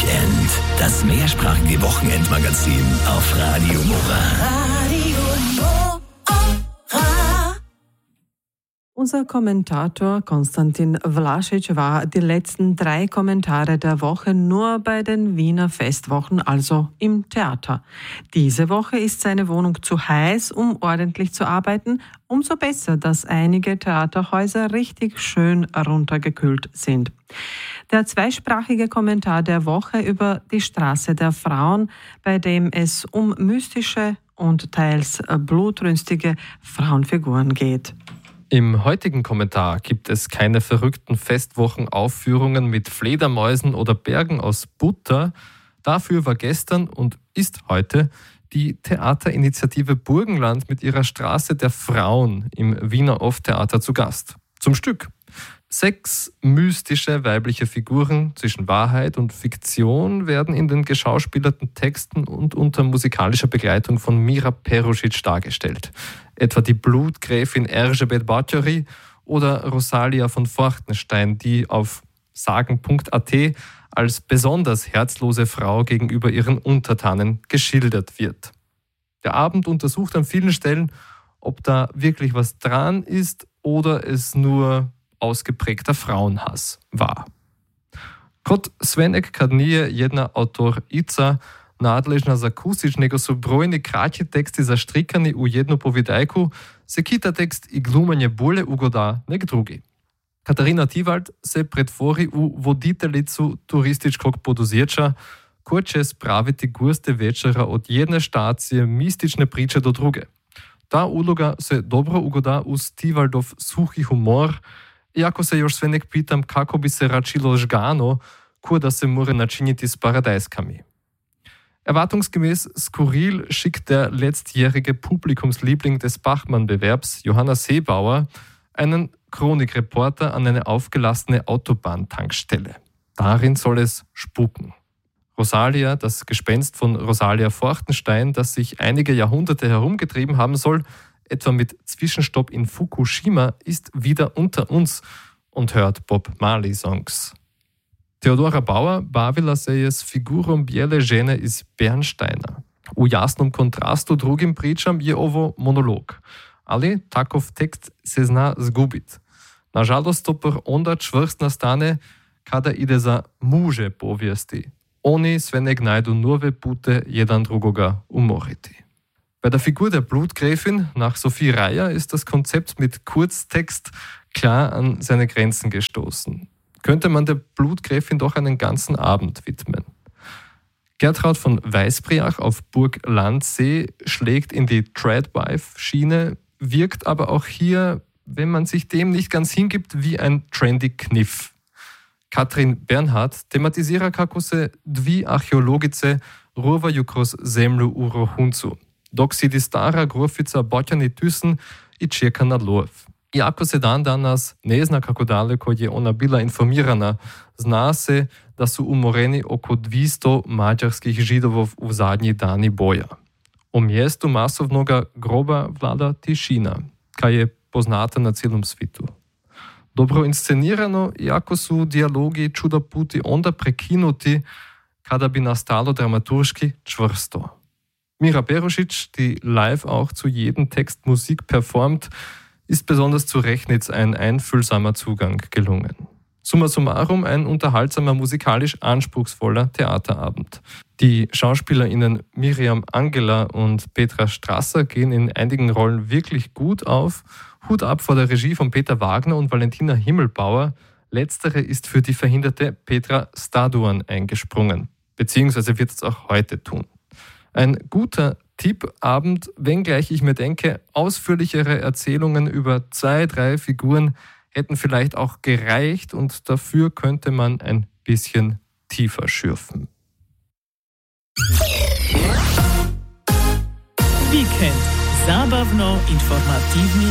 Weekend. Das mehrsprachige Wochenendmagazin auf Radio Nora. Unser Kommentator Konstantin Vlasic war die letzten 3 Kommentare der Woche nur bei den Wiener Festwochen, also im Theater. Diese Woche ist seine Wohnung zu heiß, um ordentlich zu arbeiten. Umso besser, dass einige Theaterhäuser richtig schön runtergekühlt sind. Der zweisprachige Kommentar der Woche über die Straße der Frauen, bei dem es um mystische und teils blutrünstige Frauenfiguren geht. Im heutigen Kommentar gibt es keine verrückten Festwochenaufführungen mit Fledermäusen oder Bergen aus Butter. Dafür war gestern und ist heute die Theaterinitiative Burgenland mit ihrer Straße der Frauen im Wiener Off-Theater zu Gast. Zum Stück 6 mystische weibliche Figuren zwischen Wahrheit und Fiktion werden in den geschauspielerten Texten und unter musikalischer Begleitung von Mira Perušić dargestellt. Etwa die Blutgräfin Erzsébet Báthory oder Rosalia von Forchtenstein, die auf sagen.at als besonders herzlose Frau gegenüber ihren Untertanen geschildert wird. Der Abend untersucht an vielen Stellen, ob da wirklich was dran ist oder es nur ausgeprägter Frauenhass war. Kot Svenek kad nije jedna autorica nadležna za akustič, nego su brojni kraći teksti zaštrikani u jednu povidajku, se kita tekst i glumanje bolje ugoda nek drugi. Katarina Tivald se pretvori u voditeljicu turističkog poduzeća, koja će spraviti goste večera od jedne štacije mistične priče do druge. Ta uloga se dobro ugoda uz Tivaldov suhi humor, iako se još Svenek pitam kako bi se račilo žgano, ko da se mora načiniti s paradajskami. Erwartungsgemäß skurril schickt der letztjährige Publikumsliebling des Bachmann-Bewerbs, Johanna Seebauer, einen Chronikreporter an eine aufgelassene Autobahntankstelle. Darin soll es spuken. Rosalia, das Gespenst von Rosalia Forchtenstein, das sich einige Jahrhunderte herumgetrieben haben soll, etwa mit Zwischenstopp in Fukushima, ist wieder unter uns und hört Bob Marley-Songs. Teodora Bauer bavila se je s figurom bijele žene iz Bernsteina. U jasnom kontrastu drugim pričam je ovo monolog, ali takov tekst se zna zgubit. Nažalost, to pr onda čvrst nastane kada ide za muže povijesti. Oni Svenek najdu nove pute jedan drugoga umoriti. Bei der Figur der Blutgräfin nach Sophie Reier ist das Konzept mit Kurztext klar an seine Grenzen gestoßen. Könnte man der Blutgräfin doch einen ganzen Abend widmen. Gertraud von Weißbriach auf Burg Landsee schlägt in die Tradwife-Schiene, wirkt aber auch hier, wenn man sich dem nicht ganz hingibt, wie ein trendy Kniff. Katrin Bernhard tematizira kako se 2 arheologice rovaju kroz zemlju u Rohuncu, dok si di stara grofica Botjani Thyssen i čeka na lov. Iako se dan danas ne zna kako daleko je ona bila informirana, zna se da su umoreni oko 200 mađarskih židovov u zadnji dani boja. O mjestu masovnoga groba vlada tišina, kaj je poznata na cijelom svitu. Dobro inscenirano, iako su dijalogi čuda puti onda prekinuti kada bi nastalo dramaturški čvrsto. Mira Perušić, die live auch zu jedem Text Musik performt, ist besonders zu Rechnitz ein einfühlsamer Zugang gelungen. Summa summarum ein unterhaltsamer, musikalisch anspruchsvoller Theaterabend. Die SchauspielerInnen Miriam Angela und Petra Strasser gehen in einigen Rollen wirklich gut auf. Hut ab vor der Regie von Peter Wagner und Valentina Himmelbauer. Letztere ist für die verhinderte Petra Staduan eingesprungen, beziehungsweise wird es auch heute tun. Ein guter Tippabend, wenngleich ich mir denke, ausführlichere Erzählungen über 2, 3 Figuren hätten vielleicht auch gereicht und dafür könnte man ein bisschen tiefer schürfen. Weekend. Zábavno-informativní